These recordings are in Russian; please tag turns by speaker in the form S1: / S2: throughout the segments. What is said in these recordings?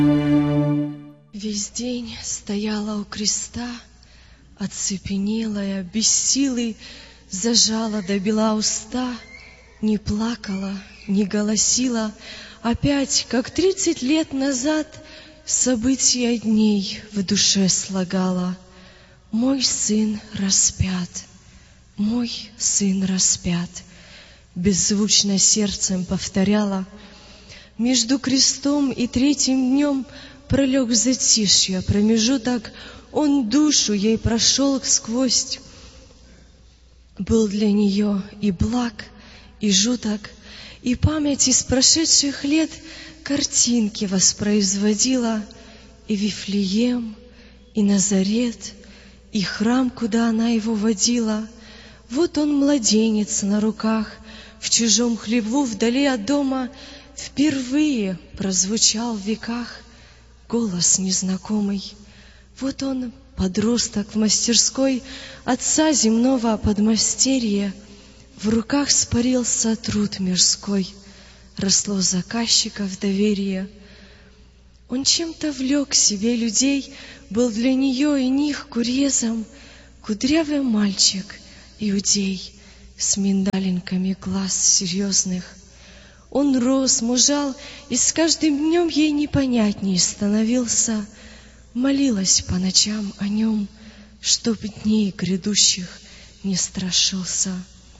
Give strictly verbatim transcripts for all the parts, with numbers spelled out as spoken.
S1: Весь день стояла у креста, оцепенелая, без силы, зажала до бела уста, не плакала, не голосила, опять, как тридцать лет назад, события дней в душе слагала. Мой сын распят, мой сын распят, беззвучно сердцем повторяла. Между крестом и третьим днем пролег затишье, промежуток, он душу ей прошел сквозь. Был для нее и благ, и жуток, и память из прошедших лет картинки воспроизводила, и Вифлеем, и Назарет, и храм, куда она его водила. Вот он, младенец на руках, в чужом хлеву, вдали от дома, впервые прозвучал в веках голос незнакомый. Вот он, подросток в мастерской отца земного подмастерья, в руках спарился труд мирской, росло заказчиков доверие. Он чем-то влек к себе людей, был для нее и них курьезом, кудрявый мальчик, иудей, с миндалинками глаз серьезных. Он рос, мужал, и с каждым днем ей непонятней становился. Молилась по ночам о нем, чтоб дней грядущих не страшился.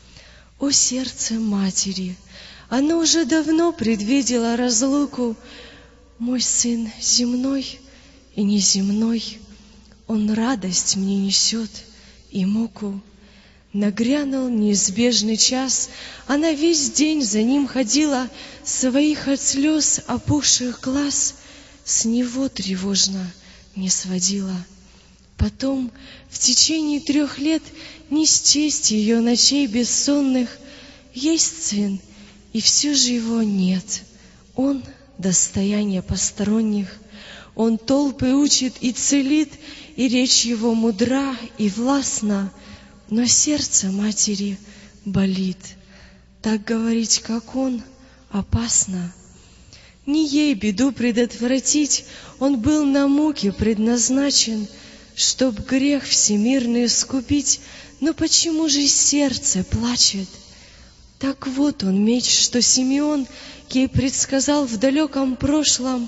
S1: О сердце матери, оно уже давно предвидело разлуку. Мой сын земной и неземной, он радость мне несет и муку. Нагрянул неизбежный час, она весь день за ним ходила, своих от слез опухших глаз с него тревожно не сводила. Потом в течение трех лет не счесть ее ночей бессонных. Есть сын, и все же его нет. Он — достояние посторонних. Он толпы учит и целит, и речь его мудра и властна. Но сердце матери болит. Так говорить, как он, опасно. Не ей беду предотвратить, он был на муке предназначен, чтоб грех всемирный искупить. Но почему же сердце плачет? Так вот он, меч, что Симеон ей предсказал в далеком прошлом.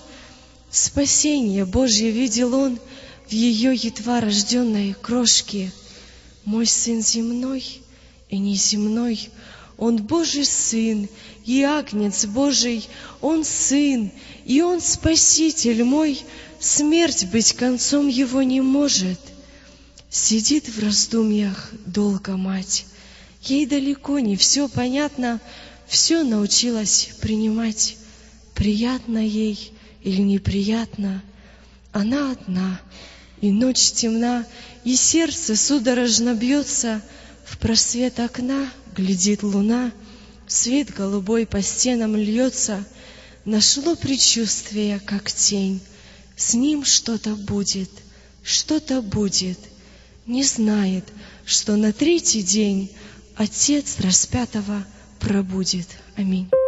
S1: Спасение Божье видел он в ее едва рожденной крошке. Мой сын земной и неземной, он Божий сын и агнец Божий, он сын, и он спаситель мой, смерть быть концом его не может. Сидит в раздумьях долго мать, ей далеко не все понятно, все научилась принимать. Приятно ей или неприятно, она одна, и ночь темна, и сердце судорожно бьется. В просвет окна глядит луна, свет голубой по стенам льется. Нашло предчувствие, как тень, с ним что-то будет, что-то будет. Не знает, что на третий день Отец распятого пробудет. Аминь.